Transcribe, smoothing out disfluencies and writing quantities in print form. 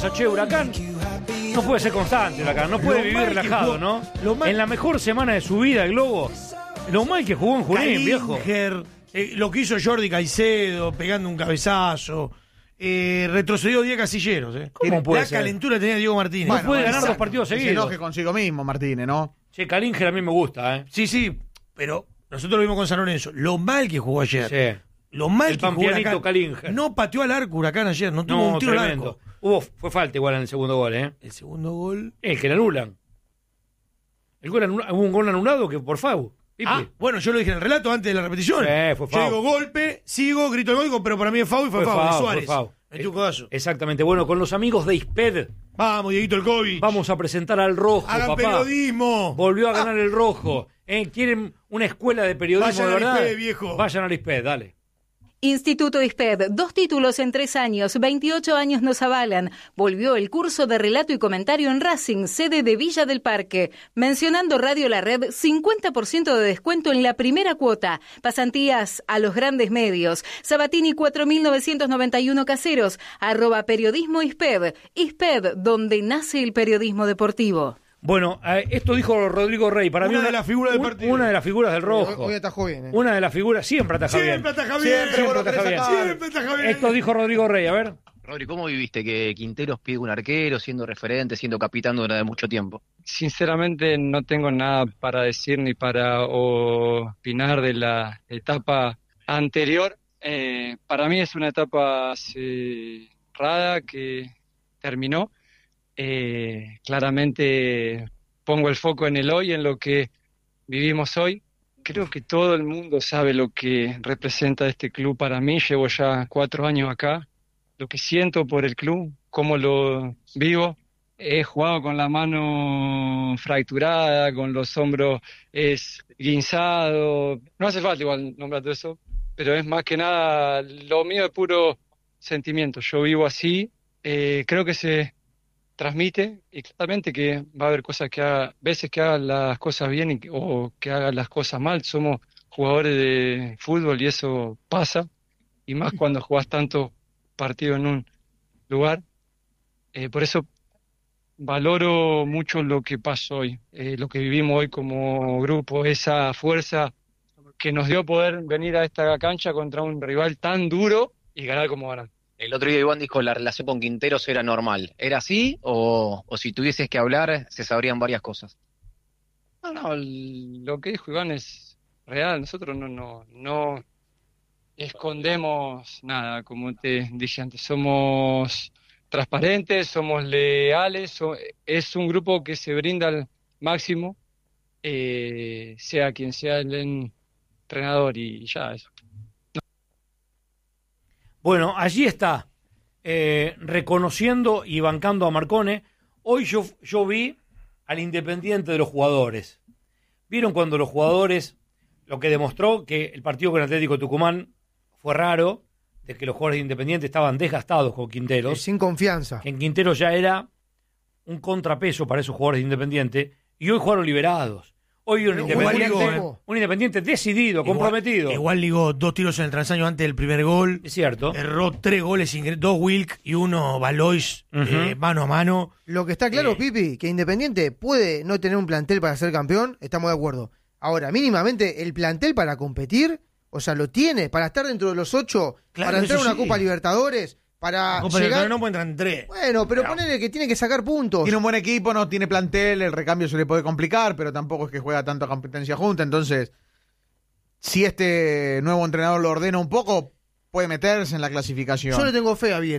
pasa, che? Huracán no puede ser constante, Huracán, no puede vivir relajado, ¿no? En la mejor semana de su vida, el Globo, lo mal que jugó en Junín, viejo. Lo que hizo Jordi Caicedo, pegando un cabezazo. Retrocedió 10 casilleros. ¿Cómo puede la ser? calentura tenía Diego Martínez. No puede ganar 2 partidos Se seguidos. enoje consigo mismo, Martínez, ¿no? Che, Calinger a mí me gusta, ¿eh? Sí, pero nosotros lo vimos con San Lorenzo. Lo mal que jugó ayer. Sí. Lo mal El que jugó pampeanito Huracán. Calinger. No pateó al arco Huracán ayer, no tuvo un tiro tremendo. al arco. Fue falta igual en el segundo gol, ¿eh? El segundo gol. El que le anulan. Hubo un gol anulado que por FAU. Bueno, yo lo dije en el relato antes de la repetición. Fue yo foul. digo golpe, sigo, grito el gol, pero para mí es foul y fue foul. Suárez. Metió un codazo. Exactamente. Bueno, con los amigos de ISPED. Vamos, Dieguito Elkovic. Vamos a presentar al Rojo, Hagan papá. periodismo. Volvió a ganar el Rojo. ¿Quieren una escuela de periodismo, Vayan de al verdad? ISPED, viejo. Vayan al ISPED, dale. Instituto ISPED, 2 títulos en 3 años, 28 años nos avalan. Volvió el curso de relato y comentario en Racing, sede de Villa del Parque. Mencionando Radio La Red, 50% de descuento en la primera cuota. Pasantías a los grandes medios. Sabatini 4991 Caseros, @periodismo ISPED. ISPED, donde nace el periodismo deportivo. Bueno, esto dijo Rodrigo Rey. Para mí de las figuras del partido. Una de las figuras del Rojo. Hoy atajó bien. Una de las figuras, siempre ataja bien. Siempre ataja bien. Siempre ataja bien. Esto dijo Rodrigo Rey, a ver. Rodri, ¿cómo viviste que Quinteros pide un arquero, siendo referente, siendo capitán durante mucho tiempo? Sinceramente no tengo nada para decir ni para opinar de la etapa anterior. Para mí es una etapa cerrada que terminó. Claramente pongo el foco en el hoy, en lo que vivimos hoy. Creo que todo el mundo sabe lo que representa este club para mí. Llevo ya 4 años acá. Lo que siento por el club, cómo lo vivo. He jugado con la mano fracturada, con los hombros esguinzados. No hace falta igual nombrar todo eso, pero es más que nada lo mío es puro sentimiento. Yo vivo así. Creo que se transmite y claramente que va a haber veces que hagan las cosas bien o que hagan las cosas mal. Somos jugadores de fútbol y eso pasa, y más cuando jugás tantos partidos en un lugar. Por eso valoro mucho lo que pasó hoy, lo que vivimos hoy como grupo, esa fuerza que nos dio poder venir a esta cancha contra un rival tan duro y ganar como ganar. El otro día Iván dijo que la relación con Quinteros era normal. ¿Era así o si tuvieses que hablar se sabrían varias cosas? No, lo que dijo Iván es real. Nosotros no escondemos nada, como te dije antes. Somos transparentes, somos leales. Es un grupo que se brinda al máximo, sea quien sea el entrenador, y ya eso. Bueno, allí está, reconociendo y bancando a Marcone. Hoy yo vi al Independiente de los jugadores. ¿Vieron cuando los jugadores, lo que demostró que el partido con Atlético Tucumán fue raro, de que los jugadores de Independiente estaban desgastados con Quinteros? Sin confianza. Que en Quinteros ya era un contrapeso para esos jugadores de Independiente, y hoy jugaron liberados. Hoy un Independiente decidido, comprometido. Igual ligó 2 tiros en el travesaño antes del primer gol. Es cierto. Erró 3 goles, 2 Wilk y 1 Valois, mano a mano. Lo que está claro, Pipi, que Independiente puede no tener un plantel para ser campeón, estamos de acuerdo. Ahora, mínimamente, el plantel para competir, o sea, lo tiene, para estar dentro de los 8, claro, para entrar a una sí. Copa Libertadores, para Copa llegar... no puede entrar en 3. Bueno, pero ponele que tiene que sacar puntos. Tiene un buen equipo, no tiene plantel, el recambio se le puede complicar, pero tampoco es que juega tanto competencia junta. Entonces, si este nuevo entrenador lo ordena un poco, puede meterse en la clasificación. Yo le tengo fe a Viera.